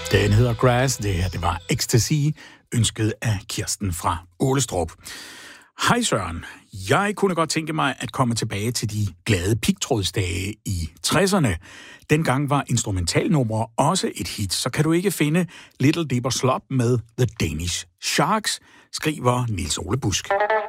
Den hedder Grass. Det her, det var Ecstasy, ønsket af Kirsten fra Ålestrup. Hej Søren. Jeg kunne godt tænke mig at komme tilbage til de glade pigtrådsdage i 60'erne. Dengang var instrumentalnumre også et hit, så kan du ikke finde Little Dipper Slop med The Danish Sharks, skriver Niels Ole Busk.